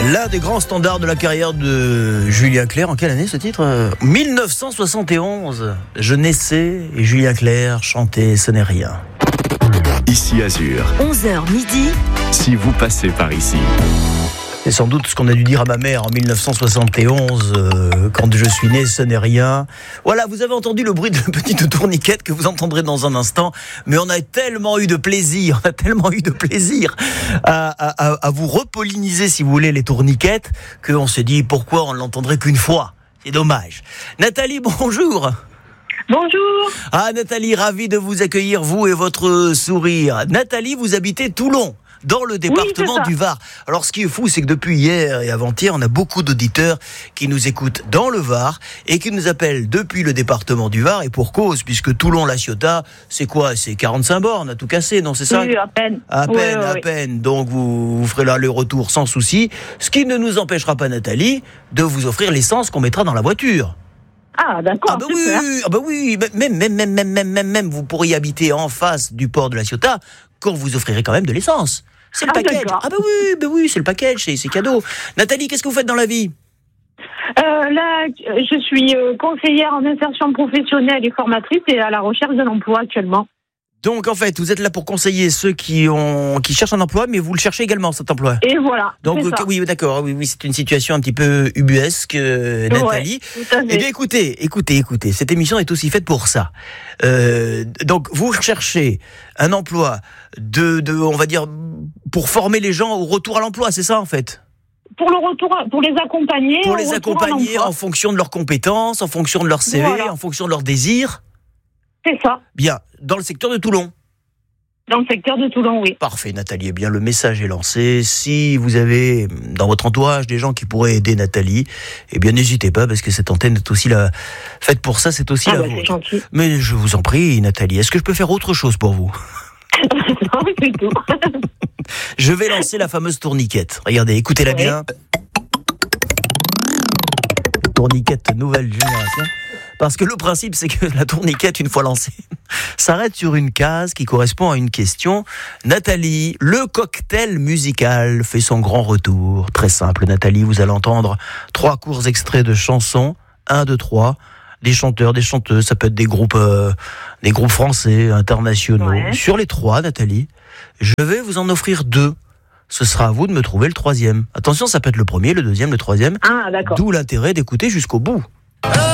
L'un des grands standards de la carrière de Julien Clerc. En quelle année ce titre ? 1971. Je naissais et Julien Clerc chantait Ce n'est rien. Ici Azur. 11h midi. Si vous passez par ici. C'est sans doute ce qu'on a dû dire à ma mère en 1971, quand je suis né, ce n'est rien. Voilà, vous avez entendu le bruit de la petite tourniquette que vous entendrez dans un instant, mais on a tellement eu de plaisir à vous repolliniser, si vous voulez, les tourniquettes, qu'on s'est dit pourquoi on ne l'entendrait qu'une fois. C'est dommage. Nathalie, bonjour. Bonjour. Ah, Nathalie, ravi de vous accueillir, vous et votre sourire. Nathalie, vous habitez Toulon, dans le département du Var. Alors, ce qui est fou, c'est que depuis hier et avant-hier, on a beaucoup d'auditeurs qui nous écoutent dans le Var et qui nous appellent depuis le département du Var, et pour cause, puisque Toulon-La Ciotat, c'est quoi ? C'est 45 bornes, à tout casser, non, c'est ça ? Oui, à peine. À peine. Donc, vous ferez l'aller-retour sans souci. Ce qui ne nous empêchera pas, Nathalie, de vous offrir l'essence qu'on mettra dans la voiture. Ah, d'accord, super. Oui, même, vous pourriez habiter en face du port de La Ciotat, qu'on vous offrirait quand même de l'essence. C'est le package. D'accord. Oui, c'est le package, c'est cadeau. Nathalie, qu'est-ce que vous faites dans la vie ? Là, je suis conseillère en insertion professionnelle et formatrice et à la recherche d'un emploi actuellement. Donc, en fait, vous êtes là pour conseiller ceux qui cherchent un emploi, mais vous le cherchez également, cet emploi. Et voilà. Donc, oui, d'accord. Oui, c'est une situation un petit peu ubuesque, Nathalie. Ouais, tout à fait. Eh bien, écoutez. Cette émission est aussi faite pour ça. Donc, vous cherchez un emploi on va dire, pour former les gens au retour à l'emploi, c'est ça, en fait ? Pour le retour, pour les accompagner. Pour les accompagner en fonction de leurs compétences, en fonction de leur CV, en fonction de leurs désirs. C'est ça. Bien, dans le secteur de Toulon. Dans le secteur de Toulon, oui. Parfait, Nathalie. Eh bien, le message est lancé. Si vous avez dans votre entourage des gens qui pourraient aider Nathalie, eh bien, n'hésitez pas, parce que cette antenne est aussi faite pour ça, c'est aussi la vôtre. C'est gentil. Mais je vous en prie, Nathalie, est-ce que je peux faire autre chose pour vous ? Non, c'est tout. Je vais lancer la fameuse tourniquette. Regardez, écoutez-la bien. Tourniquette nouvelle génération. Parce que le principe, c'est que la tourniquette, une fois lancée, s'arrête sur une case qui correspond à une question. Nathalie, le cocktail musical fait son grand retour. Très simple, Nathalie, vous allez entendre 3 courts extraits de chansons. 1, 2, 3. Des chanteurs, des chanteuses, ça peut être des groupes français, internationaux. Ouais. Sur les 3, Nathalie, je vais vous en offrir 2. Ce sera à vous de me trouver le 3e. Attention, ça peut être le premier, le 2e, le 3e. Ah, d'accord. D'où l'intérêt d'écouter jusqu'au bout.